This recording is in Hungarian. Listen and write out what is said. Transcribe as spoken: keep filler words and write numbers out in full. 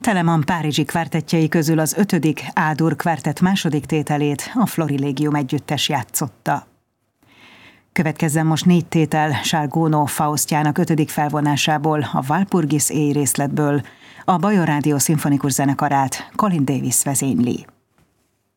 Telemann párizsi kvártettjei közül az ötödik A-dur kvártett második tételét a Florilegium együttes játszotta. Következzen most négy tétel Charles Gounod Faustjának ötödik felvonásából, a Walpurgis éjrészletből, a Bajor Rádió szimfonikus zenekarát Colin Davis vezényli.